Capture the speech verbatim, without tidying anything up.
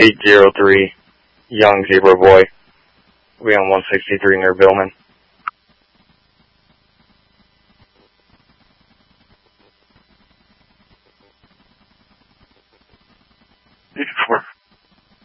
eight zero three, Young Zebra Boy. We on one sixty-three near Billman.